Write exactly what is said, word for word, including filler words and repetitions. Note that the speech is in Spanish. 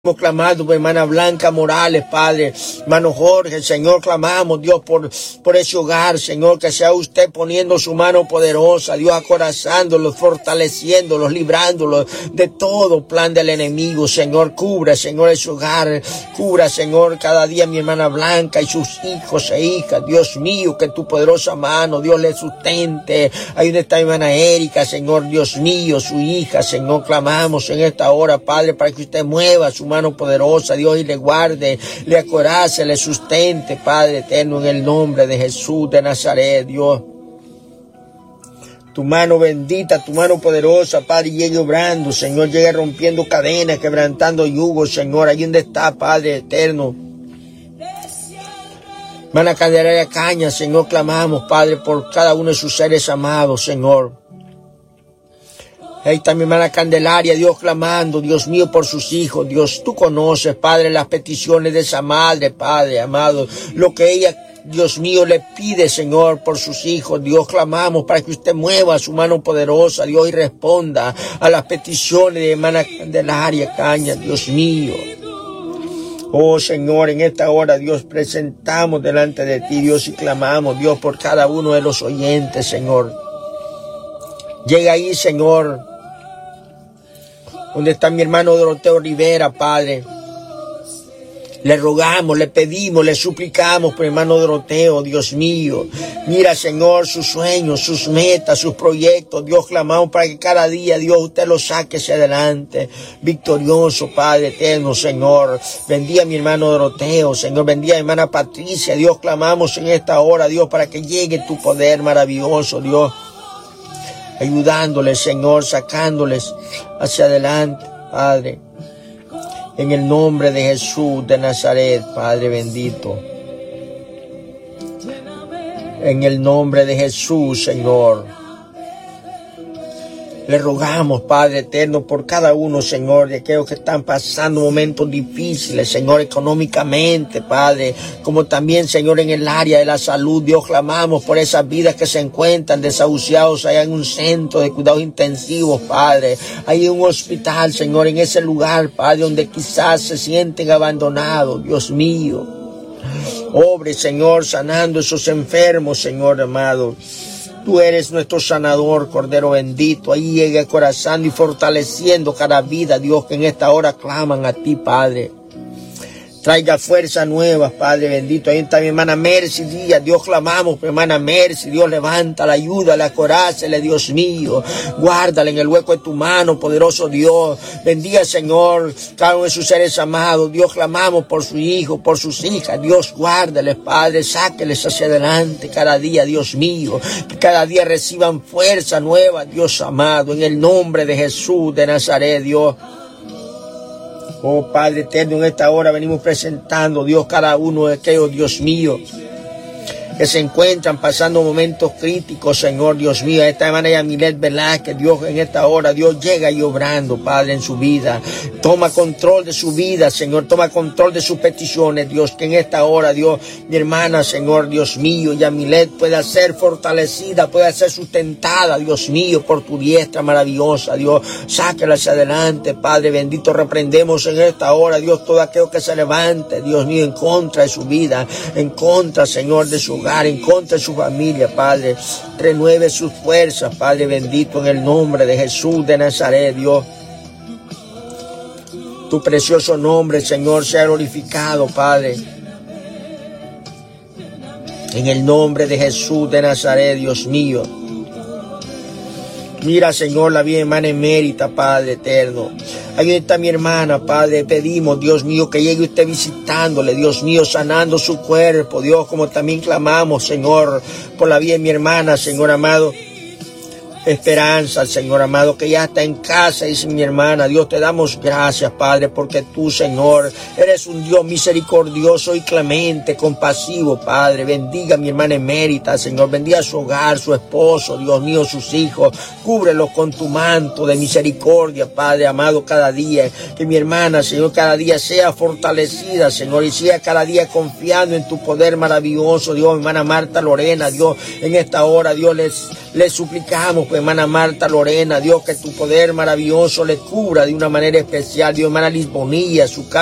Hemos clamado por hermana Blanca Morales, Padre, hermano Jorge, Señor, clamamos, Dios, por, por ese hogar, Señor, que sea usted poniendo su mano poderosa, Dios, acorazándolos, fortaleciéndolos, librándolos de todo plan del enemigo, Señor, cubra, Señor, ese hogar, cubra, Señor, cada día mi hermana Blanca y sus hijos e hijas, Dios mío, que tu poderosa mano, Dios, le sustente. Ahí donde está mi hermana Erika, Señor, Dios mío, su hija, Señor, clamamos en esta hora, Padre, para que usted mueva su mano poderosa, Dios, y le guarde, le acorace, le sustente, Padre eterno, en el nombre de Jesús de Nazaret, Dios. Tu mano bendita, tu mano poderosa, Padre, llegue obrando, Señor, llegue rompiendo cadenas, quebrantando yugos, Señor, allí donde está, Padre eterno. Hermana Candelaria Caña, Señor, clamamos, Padre, por cada uno de sus seres amados, Señor. Ahí está mi hermana Candelaria, Dios, clamando, Dios mío, por sus hijos. Dios, tú conoces, Padre, las peticiones de esa madre, Padre, amado. Lo que ella, Dios mío, le pide, Señor, por sus hijos. Dios, clamamos para que usted mueva su mano poderosa, Dios, y responda a las peticiones de hermana Candelaria Caña, Dios mío. Oh, Señor, en esta hora, Dios, presentamos delante de ti, Dios, y clamamos, Dios, por cada uno de los oyentes, Señor. Llega ahí, Señor, donde está mi hermano Doroteo Rivera, Padre. Le rogamos, le pedimos, le suplicamos por hermano Doroteo, Dios mío. Mira, Señor, sus sueños, sus metas, sus proyectos. Dios, clamamos para que cada día, Dios, usted lo saque hacia adelante. Victorioso, Padre eterno, Señor. Bendiga a mi hermano Doroteo, Señor. Bendiga a mi hermana Patricia. Dios, clamamos en esta hora, Dios, para que llegue tu poder maravilloso, Dios. Ayudándoles, Señor, sacándoles hacia adelante, Padre. En el nombre de Jesús de Nazaret, Padre bendito. En el nombre de Jesús, Señor. Le rogamos, Padre eterno, por cada uno, Señor, de aquellos que están pasando momentos difíciles, Señor, económicamente, Padre, como también, Señor, en el área de la salud. Dios, clamamos por esas vidas que se encuentran desahuciados allá en un centro de cuidados intensivos, Padre. Hay un hospital, Señor, en ese lugar, Padre, donde quizás se sienten abandonados, Dios mío. Obre, Señor, sanando esos enfermos, Señor amado. Tú eres nuestro sanador, Cordero bendito. Ahí llegue corazón y fortaleciendo cada vida, Dios, que en esta hora claman a ti, Padre. Traiga fuerza nueva, Padre bendito. Ahí está mi hermana Mercy Díaz. Dios, clamamos por hermana Mercy. Dios, levántala, ayúdala, acorácele, Dios mío. Guárdala en el hueco de tu mano, poderoso Dios. Bendiga, Señor, cada uno de sus seres amados. Dios, clamamos por su hijo, por sus hijas. Dios, guárdales, Padre. Sáqueles hacia adelante cada día, Dios mío. Que cada día reciban fuerza nueva, Dios amado. En el nombre de Jesús de Nazaret, Dios. Oh, Padre eterno, en esta hora venimos presentando, Dios, cada uno de aquellos, Dios mío, que se encuentran pasando momentos críticos, Señor, Dios mío. Esta hermana Yamilet Velázquez, Dios, en esta hora, Dios, llega y obrando, Padre, en su vida. Toma control de su vida, Señor. Toma control de sus peticiones, Dios. Que en esta hora, Dios, mi hermana, Señor, Dios mío, Yamilet pueda ser fortalecida, pueda ser sustentada, Dios mío, por tu diestra maravillosa, Dios. Sáquela hacia adelante, Padre bendito. Reprendemos en esta hora, Dios, todo aquello que se levante, Dios mío, en contra de su vida, en contra, Señor, de su hogar, en contra de su familia, Padre. Renueve sus fuerzas, Padre bendito, en el nombre de Jesús de Nazaret, Dios. Tu precioso nombre, Señor, sea glorificado, Padre. En el nombre de Jesús de Nazaret, Dios mío. Mira, Señor, la vida hermana emérita, Padre eterno. Ahí está mi hermana, Padre. Pedimos, Dios mío, que llegue usted visitándole, Dios mío, sanando su cuerpo, Dios, como también clamamos, Señor, por la vida de mi hermana, Señor amado. Esperanza, Señor amado, que ya está en casa, dice mi hermana. Dios, te damos gracias, Padre, porque tú, Señor, eres un Dios misericordioso y clemente, compasivo, Padre. Bendiga a mi hermana emérita, Señor. Bendiga su hogar, su esposo, Dios mío, sus hijos. Cúbrelos con tu manto de misericordia, Padre amado, cada día. Que mi hermana, Señor, cada día sea fortalecida, Señor, y sea cada día confiando en tu poder maravilloso, Dios. Mi hermana Marta Lorena, Dios, en esta hora, Dios, les Le suplicamos, pues, hermana Marta Lorena, Dios, que tu poder maravilloso le cubra de una manera especial, Dios, hermana Lisbonilla, su casa.